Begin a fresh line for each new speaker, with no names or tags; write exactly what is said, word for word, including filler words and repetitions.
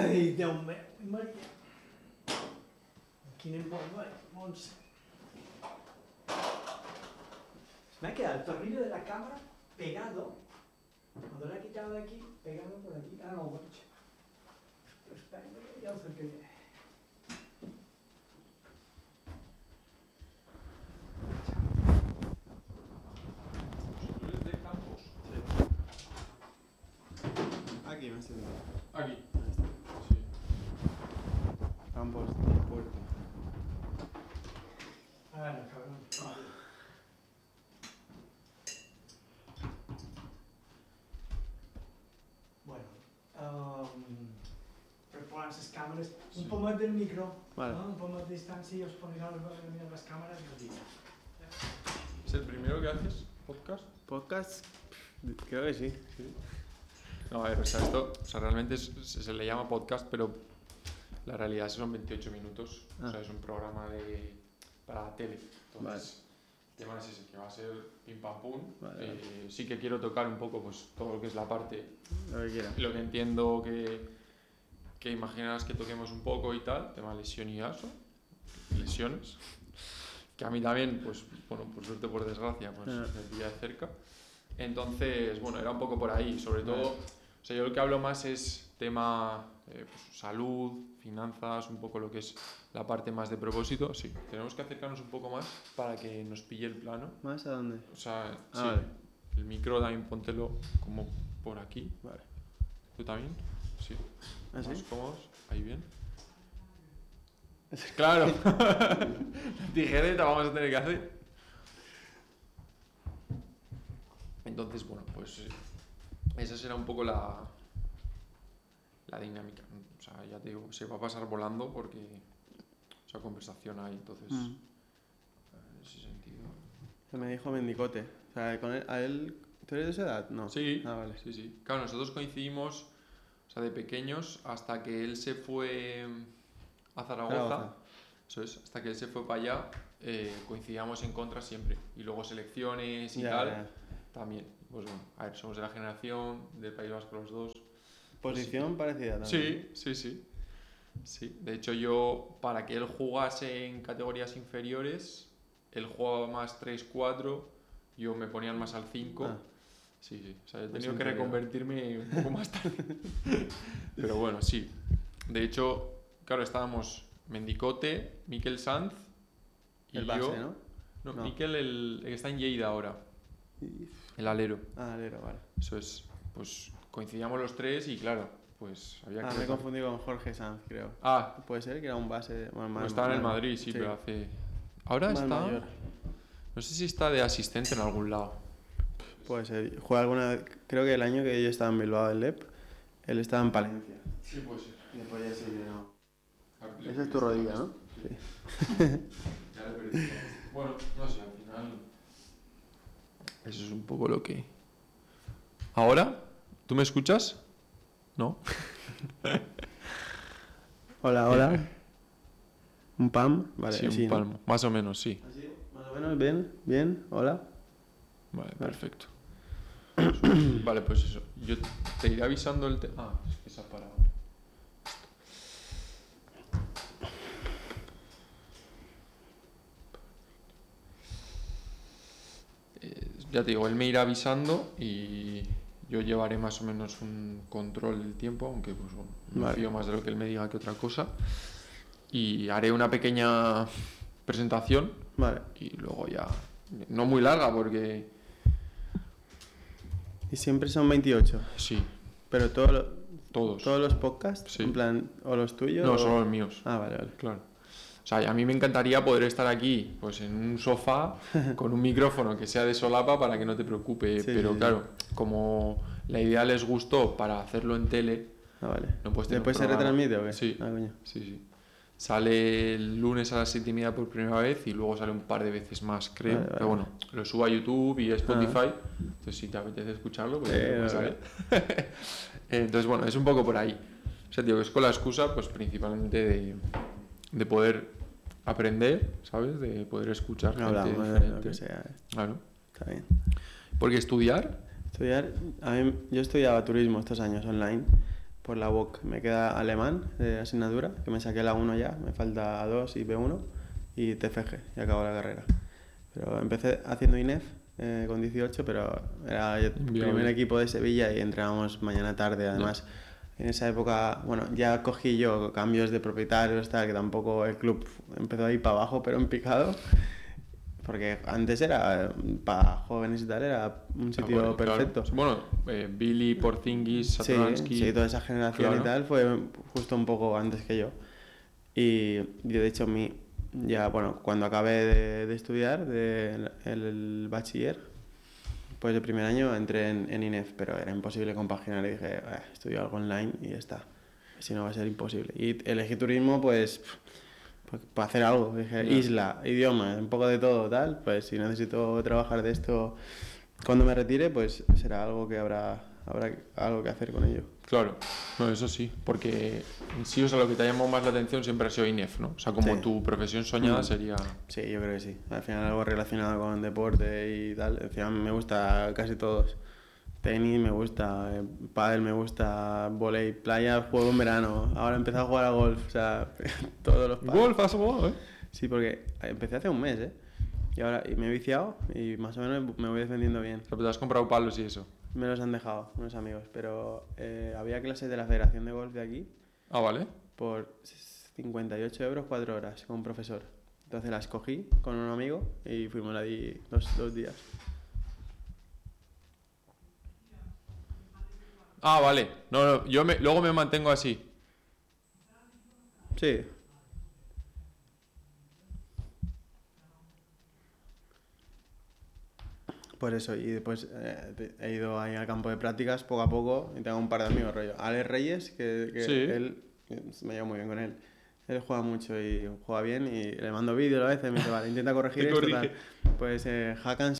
I Déu meu, i Maria. Quin és bon, noi, Montse. Me ha quedado el tornillo de la cámara pegado. Cuando lo he quitado de aquí, pegado por aquí. Ah, no, coche. Pues espera, ya os que viene.
¿Tú eres de Campos?
Sí. Aquí me siento.
Aquí.
Ahí está.
Sí.
Campos del puerto.
Ah, no, cabrón. Bueno, um, preparan las cámaras, un
Sí.
poco más del micro,
Vale.
¿no? Un poco más de distancia y os ponéis a mirar las cámaras y os digo.
¿Es el primero que haces podcast?
¿Podcast? Creo que sí.
Sí. No, a ver, o sea, esto o sea, realmente es- se, se le llama podcast, pero la realidad son veintiocho minutos.
Ah.
O sea, es un programa de para la tele. Entonces,
Vale.
el tema es ese, que va a ser pim pam pum.
Vale,
Eh,
vale.
sí que quiero tocar un poco pues todo lo que es la parte,
Lo que quiera.
lo que entiendo que, que imaginarás que toquemos un poco y tal, tema lesión y eso, lesiones. Que a mí también, pues, bueno, por suerte, por desgracia, pues
Ah.
me pilla de cerca. Entonces, bueno, era un poco por ahí. Sobre todo, o sea, yo lo que hablo más es tema eh, pues, salud, finanzas, un poco lo que es la parte más de propósito. Sí, tenemos que acercarnos un poco más para que nos pille el plano.
¿Más a dónde?
O sea,
Ah,
sí,
vale.
el micro también póntelo como por aquí.
Vale.
¿Tú también? Sí.
¿Ah,
Más
sí?
cómodos, ahí bien. Claro. Tijereta vamos a tener que hacer. Entonces, bueno, pues eh, esa será un poco la, la dinámica. O sea, ya te digo, se va a pasar volando porque esa conversación hay, entonces,
Mm.
en ese sentido.
Se me dijo Mendicote. O sea, con él, a él... ¿Tú eres de esa edad? No.
Sí,
Ah, vale.
sí, sí. Claro, nosotros coincidimos, o sea, de pequeños hasta que él se fue a Zaragoza.
Zaragoza.
Eso es, hasta que él se fue para allá, eh, coincidíamos en contra siempre. Y luego selecciones y
Ya,
tal,
ya.
también. Pues bueno, a ver, somos de la generación del País Vasco los dos.
Posición parecida también.
Sí, sí, sí. Sí, de hecho yo, para que él jugase en categorías inferiores, él jugaba más tres cuatro, yo me ponía más al cinco.
Ah.
Sí, sí, o sea, he
Más
tenido que
interior.
reconvertirme un poco más tarde. Pero bueno, sí. De hecho, claro, estábamos Mendicote, Miquel Sanz y
El base,
yo.
¿no?
No,
No.
Miquel, el, el que está en Lleida ahora,
Y-
el alero.
Ah, alero, vale.
Eso es, pues coincidíamos los tres y claro, pues había
Ah,
que...
me he confundido con Jorge Sanz, creo.
Ah,
Puede ser que era un base... Bueno,
no,
más-
estaba en el
más-
Madrid, sí, pero hace... Ahora
Más
está...
mayor.
No sé si está de asistente en algún lado.
Puede ser. Juega alguna... Creo que el año que yo estaba en Bilbao, en L E P, él estaba en Palencia.
Sí, puede ser.
Después ya sí, no. Esa es tu rodilla, ¿no? Sí.
Ya le perdí. Bueno, no sé, al final... Eso es un poco lo que... ¿Ahora? ¿Tú me escuchas? ¿No?
Hola, hola. ¿Un pam? Vale,
sí, un
sí, ¿no?
palmo. Más o menos, sí.
Así, más o menos, bien, bien, hola.
Vale, perfecto. Vale, pues eso. Yo te iré avisando el... Te ah, es que se ha parado. Eh, ya te digo, él me irá avisando y yo llevaré más o menos un control del tiempo, aunque pues bueno, me
Vale.
fío más de lo que él me diga que otra cosa. Y haré una pequeña presentación
Vale.
y luego ya... No muy larga porque...
Y siempre son veintiocho.
Sí,
Pero todo lo-
todos.
todos los podcasts,
Sí.
en plan, o los tuyos.
No,
o-
solo los míos.
Ah, vale, vale.
Claro. O sea, a mí me encantaría poder estar aquí, pues en un sofá, con un micrófono que sea de solapa para que no te preocupe.
Sí,
Pero
sí,
claro, como la idea les gustó para hacerlo en tele,
Ah, vale.
no puedes tener
¿Después
un
se
programa.
retransmite o qué?
Sí.
Ah, coño.
sí, sí. Sale el lunes a las siete y media por primera vez y luego sale un par de veces más, creo.
Vale, vale.
Pero bueno, lo subo a YouTube y a Spotify. Entonces, si te apetece escucharlo, pues
Sí,
ya lo puedes
vale.
saber. Entonces, bueno, es un poco por ahí. O sea, tío, que es con la excusa, pues principalmente de, de poder aprender, ¿sabes? De poder escuchar gente
Hablamos de lo
diferente.
que sea. eh.
Claro.
Está bien.
Porque estudiar,
Estudiar, a mí, yo estudiaba turismo estos años online, por la U O C me queda alemán de asignatura, que me saqué la uno ya, me falta A dos y B uno y T F G y acabo la carrera. Pero empecé haciendo I N E F eh, con dieciocho, pero era el primer equipo de Sevilla y entrábamos mañana tarde, además. En esa época, bueno, ya cogí yo cambios de propietarios, tal, que tampoco el club empezó a ir para abajo, pero en picado. Porque antes era, para jóvenes y tal, era un sitio
ah, bueno,
perfecto.
Claro. Bueno, eh, Billy, Porzingis, Satoransky...
Sí, sí, toda esa generación claro. y tal fue justo un poco antes que yo. Y yo, de hecho, mi, ya, bueno, cuando acabé de, de estudiar de, el, el bachiller, pues el primer año entré en, en I N E F, pero era imposible compaginar y dije, eh, estudio algo online y ya está. Si no va a ser imposible. Y elegí turismo, pues... Pues para hacer algo, dije, yeah. isla, idioma, un poco de todo, tal, pues si necesito trabajar de esto cuando me retire, pues será algo que habrá, habrá algo que hacer con ello.
Claro, no, eso sí, porque en sí, o sea, lo que te ha llamado más la atención siempre ha sido I N E F, ¿no? O sea, como sí. tu profesión soñada sería...
Sí, yo creo que sí, al final algo relacionado con deporte y tal, encima me gusta casi todos. Tenis me gusta, eh, pádel me gusta, volei, playa, juego en verano. Ahora he empezado a jugar a golf, o sea, todos los
padres. ¿Golf has jugado, eh?
Sí, porque empecé hace un mes, ¿eh? Y ahora y me he viciado y más o menos me voy defendiendo bien.
¿Pero te has comprado palos y eso?
Me los han dejado unos amigos, pero eh, había clases de la Federación de Golf de aquí.
Ah, vale.
Por cincuenta y ocho euros, cuatro horas con un profesor. Entonces las cogí con un amigo y fuimos allí dos, dos días.
Ah, vale. No, no, yo me, luego me mantengo así.
Sí. Pues eso, y después eh, he ido ahí al campo de prácticas poco a poco y tengo un par de amigos, rollo. Alex Reyes, que, que
sí.
él, me llevo muy bien con él. Él juega mucho y juega bien y le mando vídeos a veces, me dice, vale, intenta corregir esto, tal. Pues eh, Hakan